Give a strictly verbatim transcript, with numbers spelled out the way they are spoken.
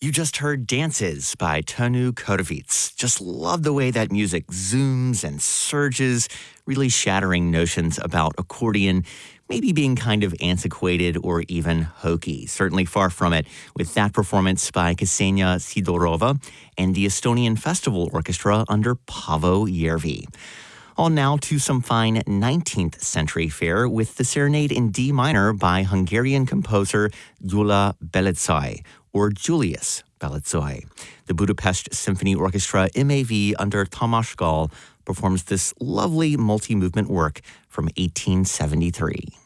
You just heard Dances by Tonu Kotovits. Just love the way that music zooms and surges, really shattering notions about accordion maybe being kind of antiquated or even hokey. Certainly far from it with that performance by Ksenia Sidorova and the Estonian Festival Orchestra under Paavo Järvi. On now to some fine nineteenth century fare with the Serenade in D minor by Hungarian composer Gyula Belicai, or Julius Belicai. The Budapest Symphony Orchestra M A V under Tamás Gall performs this lovely multi-movement work from eighteen seventy-three.